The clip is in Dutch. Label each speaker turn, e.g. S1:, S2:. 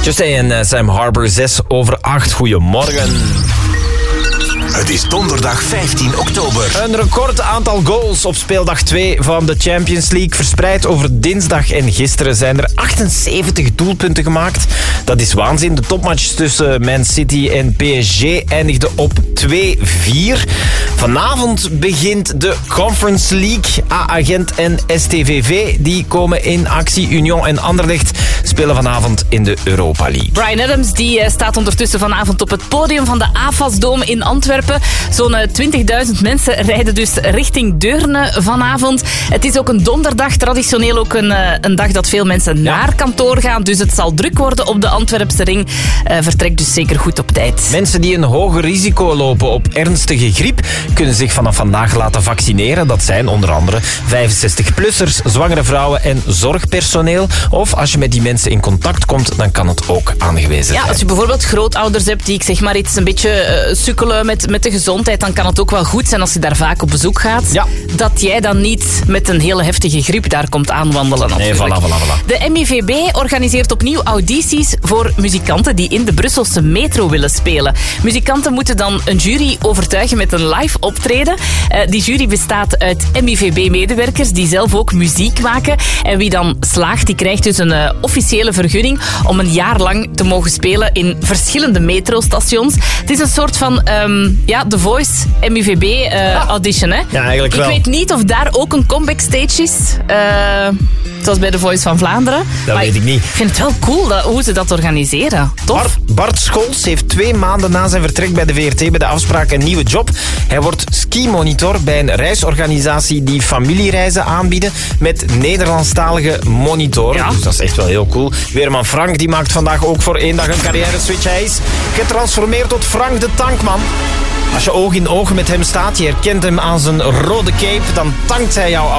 S1: Justin en Sam Harbour, 7:06. Goedemorgen.
S2: Het is donderdag 15 oktober.
S1: Een record aantal goals op speeldag 2 van de Champions League. Verspreid over dinsdag en gisteren zijn er 78 doelpunten gemaakt. Dat is waanzin. De topmatch tussen Man City en PSG eindigde op 2-4. Vanavond begint de Conference League. A-Agent en STVV die komen in actie. Union en Anderlecht spelen vanavond in de Europa League.
S3: Bryan Adams die staat ondertussen vanavond op het podium van de AFAS-dome in Antwerpen. Zo'n 20.000 mensen rijden dus richting Deurne vanavond. Het is ook een donderdag, traditioneel ook een dag dat veel mensen naar kantoor gaan. Dus het zal druk worden op de Antwerpse ring. Vertrekt dus zeker goed op tijd.
S1: Mensen die een hoger risico lopen op ernstige griep kunnen zich vanaf vandaag laten vaccineren. Dat zijn onder andere 65-plussers, zwangere vrouwen en zorgpersoneel. Of als je met die mensen in contact komt, dan kan het ook aangewezen zijn.
S3: Ja, als je bijvoorbeeld grootouders hebt die, ik zeg maar iets, een beetje sukkelen met de gezondheid, dan kan het ook wel goed zijn als je daar vaak op bezoek gaat. Ja. Dat jij dan niet met een hele heftige griep daar komt aanwandelen. Natuurlijk.
S1: Nee, voilà.
S3: De MIVB organiseert opnieuw audities voor muzikanten die in de Brusselse metro willen spelen. Muzikanten moeten dan een jury overtuigen met een live optreden. Die jury bestaat uit MIVB-medewerkers die zelf ook muziek maken. En wie dan slaagt, die krijgt dus een officiële vergunning om een jaar lang te mogen spelen in verschillende metrostations. Het is een soort van The Voice MIVB audition. Hè?
S1: Ja, eigenlijk wel.
S3: Ik weet niet of daar ook een comeback stage is. Zoals bij The Voice van Vlaanderen.
S1: Dat weet ik niet.
S3: Ik vind het wel cool hoe ze dat organiseren. Tof.
S1: Bart Scholz heeft 2 maanden na zijn vertrek bij de VRT bij de afspraak een nieuwe job. Hij wordt ski-monitor bij een reisorganisatie die familiereizen aanbieden met Nederlandstalige monitoren. Ja. Dus dat is echt wel heel cool. Weerman Frank die maakt vandaag ook voor 1 dag een carrière-switch. Hij is getransformeerd tot Frank de Tankman. Als je oog in oog met hem staat, je herkent hem aan zijn rode cape, dan tankt hij jou